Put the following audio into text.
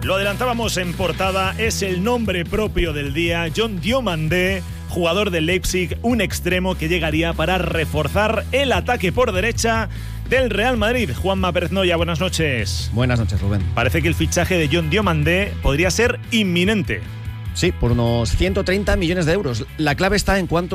Lo adelantábamos en portada, es el nombre propio del día, John Diomandé, jugador del Leipzig, un extremo que llegaría para reforzar el ataque por derecha del Real Madrid. Juanma Pérez Noya, buenas noches. Buenas noches, Rubén. Parece que el fichaje de John Diomandé podría ser inminente. Sí, por unos 130 millones de euros. La clave está en cuánto